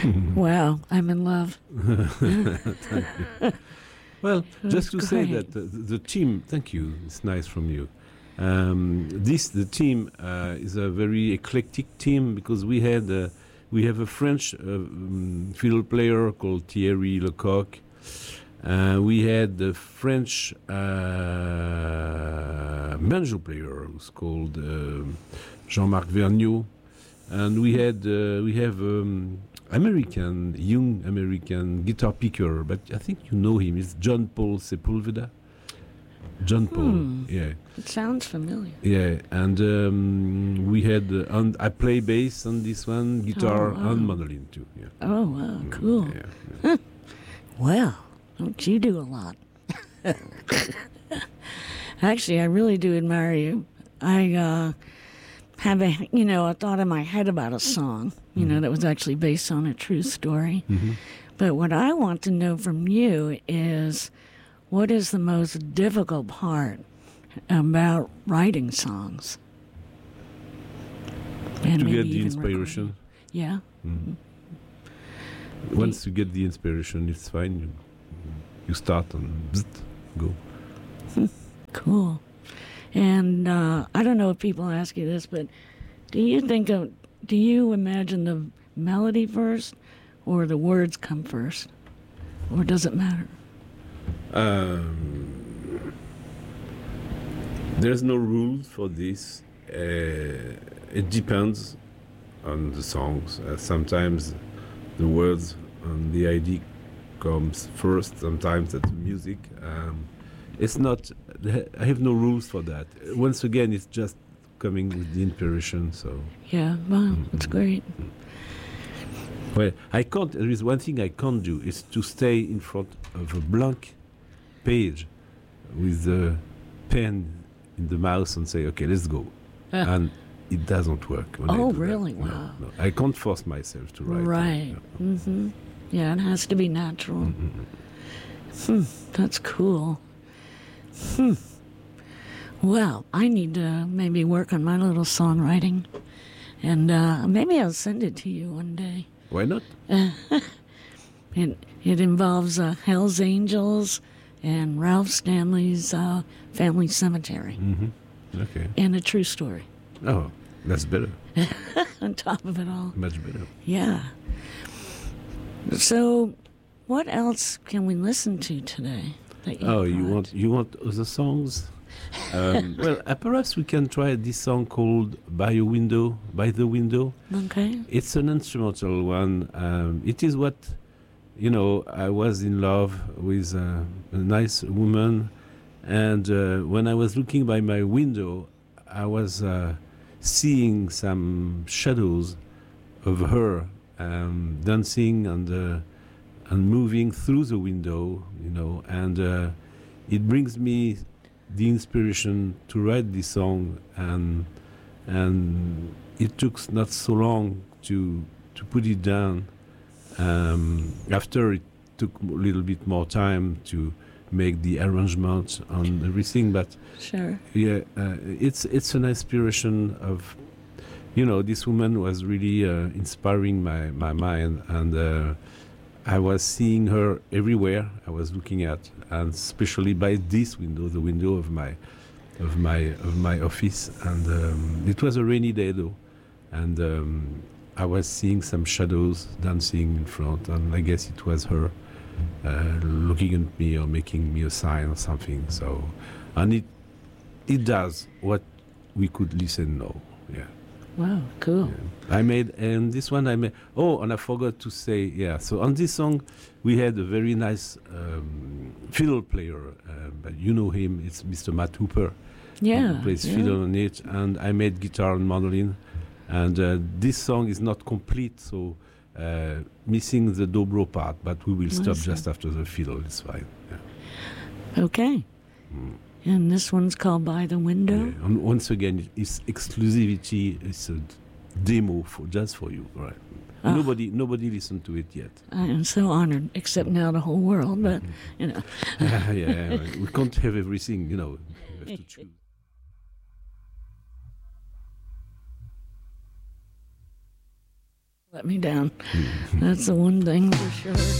Wow, I'm in love. Well, just to say great. that the team, thank you, it's nice from you. The team is a very eclectic team because we have a French fiddle player called Thierry Lecoq. We had the French banjo player who's called Jean-Marc Vergniaud, and we have young American guitar picker, but I think you know him. It's John Paul Sepulveda. John Paul, yeah. It sounds familiar. Yeah, and we had, I play bass on this one, guitar and mandolin too. Yeah. Oh, wow, cool. Yeah. Well, don't you do a lot? Actually, I really do admire you. I have a thought in my head about a song, that was actually based on a true story. Mm-hmm. But what I want to know from you is, what is the most difficult part about writing songs? And To maybe get the even inspiration. recording. Yeah. Mm. Once you get the inspiration, it's fine. You start and go. Cool. And I don't know if people ask you this, but do you imagine the melody first or the words come first? Or does it matter? There's no rule for this. It depends on the songs. Sometimes the words and the idea comes first. Sometimes that's the music. It's not. I have no rules for that. Once again, it's just coming with the inspiration. So Yeah, wow, that's great. well, I can't. There is one thing I can't do is to stay in front of a blank page with the pen in the mouse and say, "Okay, let's go," and it doesn't work. When I Oh, do that. really? No, Wow. no. I can't force myself to write. Right. No. Mm-hmm. Yeah, it has to be natural. That's cool. Well, I need to maybe work on my little songwriting, and maybe I'll send it to you one day. Why not? It involves Hell's Angels and Ralph Stanley's Family Cemetery, Okay. and a true story Oh, that's better. on top of it all. Much better. Yeah. So, what else can we listen to today? That Oh, brought? you want other songs? Well, perhaps we can try this song called "By the Window." Okay. It's an instrumental one. It is what, I was in love with a nice woman, and when I was looking by my window, I was seeing some shadows of her dancing and moving through the window, and it brings me the inspiration to write this song, and it took not so long to put it down. After it took a little bit more time to make the arrangement and everything, but Sure. yeah, it's an inspiration of, this woman was really inspiring my mind, and I was seeing her everywhere I was looking at, and especially by this window, the window of my office, and it was a rainy day though, and I was seeing some shadows dancing in front, and I guess it was her looking at me or making me a sign or something. So, and it does what we could listen now. Yeah. Wow, cool. I made, and this one I made. Oh, and I forgot to say, yeah. So on this song, we had a very nice fiddle player, but you know him. It's Mr. Matt Hooper. Yeah. Who plays yeah. fiddle on it, and I made guitar and mandolin. And this song is not complete, so missing the dobro part, but we will stop just after the fiddle. It's fine. Yeah. Okay. And this one's called By the Window. Yeah. And once again, it's exclusivity. It's a demo just for you, right? Nobody listened to it yet. I am so honored, except now the whole world, but, Yeah, we can't have everything, we have to choose. Let me down. That's the one thing for sure.